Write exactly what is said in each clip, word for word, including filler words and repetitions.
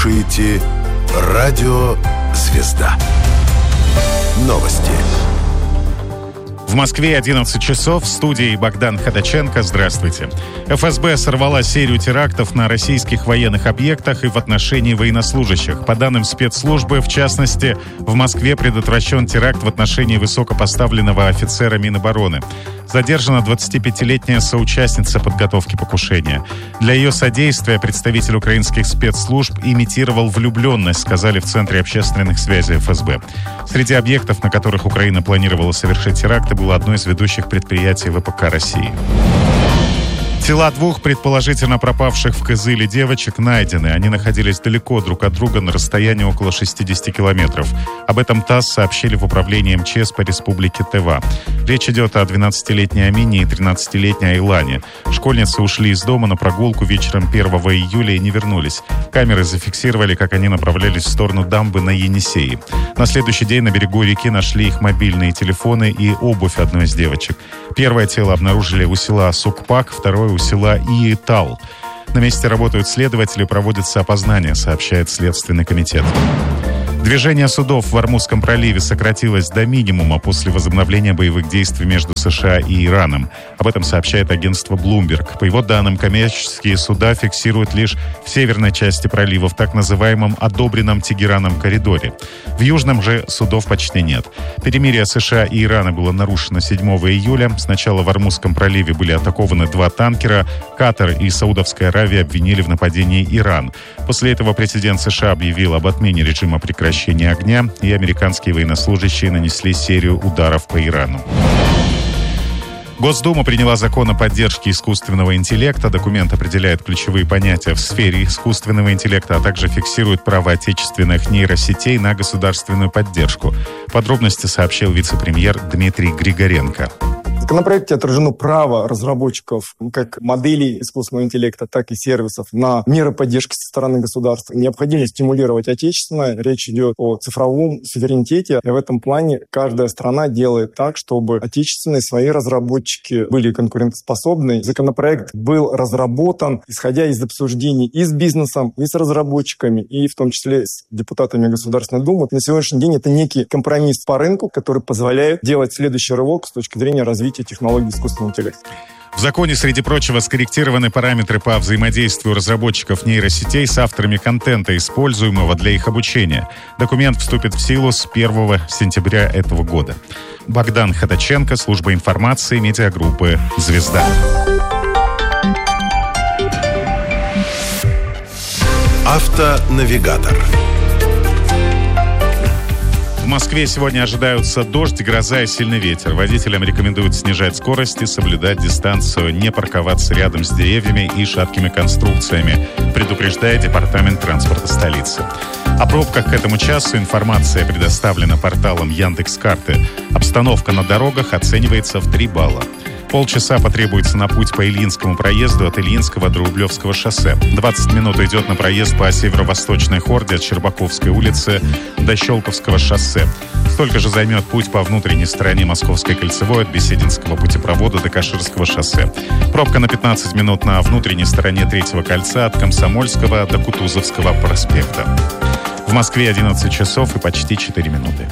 слушаете Радио «Звезда». Новости. В Москве одиннадцать часов. В студии Богдан Ходаченко. Здравствуйте. эф эс бэ сорвала серию терактов на российских военных объектах и в отношении военнослужащих. По данным спецслужбы, в частности, в Москве предотвращен теракт в отношении высокопоставленного офицера Минобороны. Задержана двадцатипятилетняя соучастница подготовки покушения. Для ее содействия представитель украинских спецслужб имитировал влюбленность, сказали в Центре общественных связей эф эс бэ. Среди объектов, на которых Украина планировала совершить теракты, было одно из ведущих предприятий вэ пэ ка России. Тела двух предположительно пропавших в Кызыле девочек найдены. Они находились далеко друг от друга на расстоянии около шестидесяти километров. Об этом ТАСС сообщили в управлении эм че эс по республике Тыва. Речь идет о двенадцатилетней Амине и тринадцатилетней Айлане. Школьницы ушли из дома на прогулку вечером первого июля и не вернулись. Камеры зафиксировали, как они направлялись в сторону дамбы на Енисее. На следующий день на берегу реки нашли их мобильные телефоны и обувь одной из девочек. Первое тело обнаружили у села Сукпак, второе у села Иетал. На месте работают следователи, проводятся опознания, сообщает Следственный комитет. Движение судов в Ормузском проливе сократилось до минимума после возобновления боевых действий между США и Ираном. Об этом сообщает агентство Bloomberg. По его данным, коммерческие суда фиксируют лишь в северной части пролива, в так называемом одобренном Тегераном коридоре. В южном же судов почти нет. Перемирие США и Ирана было нарушено седьмого июля. Сначала в Ормузском проливе были атакованы два танкера. Катар и Саудовская Аравия обвинили в нападении Иран. После этого президент США объявил об отмене режима прекращения огня, и американские военнослужащие нанесли серию ударов по Ирану. Госдума приняла закон о поддержке искусственного интеллекта. Документ определяет ключевые понятия в сфере искусственного интеллекта, а также фиксирует право отечественных нейросетей на государственную поддержку. Подробности сообщил вице-премьер Дмитрий Григоренко. В законопроекте отражено право разработчиков как моделей искусственного интеллекта, так и сервисов на меры поддержки со стороны государства. Необходимо стимулировать отечественное. Речь идет о цифровом суверенитете. И в этом плане каждая страна делает так, чтобы отечественные свои разработчики были конкурентоспособны. Законопроект был разработан, исходя из обсуждений и с бизнесом, и с разработчиками, и в том числе с депутатами Государственной Думы. На сегодняшний день это некий компромисс по рынку, который позволяет делать следующий рывок с точки зрения развития технологий искусственного интеллекта. В законе, среди прочего, скорректированы параметры по взаимодействию разработчиков нейросетей с авторами контента, используемого для их обучения. Документ вступит в силу с первого сентября этого года. Богдан Ходаченко, служба информации, медиагруппы «Звезда». Автонавигатор. В Москве сегодня ожидаются дождь, гроза и сильный ветер. Водителям рекомендуют снижать скорость и соблюдать дистанцию, не парковаться рядом с деревьями и шаткими конструкциями, предупреждает Департамент транспорта столицы. О пробках к этому часу информация предоставлена порталом Яндекс.Карты. Обстановка на дорогах оценивается в три балла. Полчаса потребуется на путь по Ильинскому проезду от Ильинского до Рублевского шоссе. двадцать минут идет на проезд по северо-восточной Хорде от Щербаковской улицы до Щелковского шоссе. Столько же займет путь по внутренней стороне Московской кольцевой от Бесединского путепровода до Каширского шоссе. Пробка на пятнадцать минут на внутренней стороне Третьего кольца от Комсомольского до Кутузовского проспекта. В Москве одиннадцать часов и почти четыре минуты.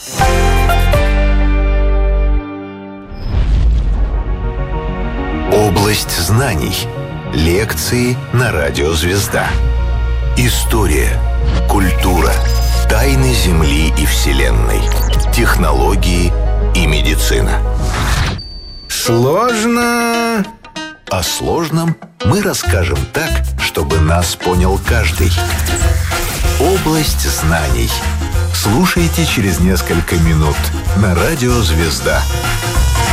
Область знаний. Лекции на Радио «Звезда». История, культура, тайны Земли и Вселенной, технологии и медицина. Сложно. О сложном мы расскажем так, чтобы нас понял каждый. Область знаний. Слушайте через несколько минут на Радио «Звезда».